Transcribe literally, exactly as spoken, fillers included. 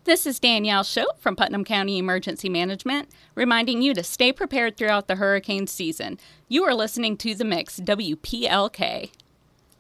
This is Danielle Shope from Putnam County Emergency Management, reminding you to stay prepared throughout the hurricane season. You are listening to The Mix, W P L K.